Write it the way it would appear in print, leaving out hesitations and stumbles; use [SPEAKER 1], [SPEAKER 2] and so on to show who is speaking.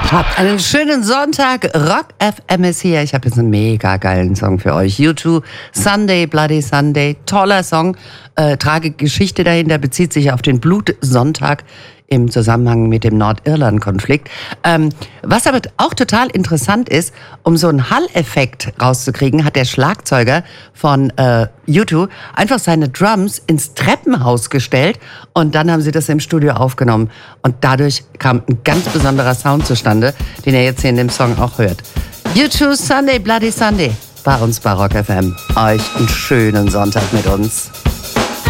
[SPEAKER 1] Habt einen schönen Sonntag. Rock FM ist hier. Ich habe jetzt einen mega geilen Song für euch. U2, Sunday, Bloody Sunday. Toller Song. Tragische Geschichte dahinter, bezieht sich auf den Blutsonntag im Zusammenhang mit dem Nordirland-Konflikt. Was aber auch total interessant ist, um so einen Hall-Effekt rauszukriegen, hat der Schlagzeuger von U2 einfach seine Drums ins Treppenhaus gestellt und dann haben sie das im Studio aufgenommen. Und dadurch kam ein ganz besonderer Sound zustande, den ihr jetzt hier in dem Song auch hört. U2, Sunday, Bloody Sunday, bei uns bei Rock FM. Euch einen schönen Sonntag mit uns.